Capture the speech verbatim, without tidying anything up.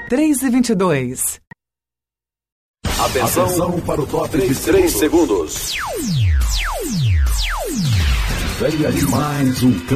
três e vinte e dois. Atenção, Atenção para o top de três segundos. Venha de mais um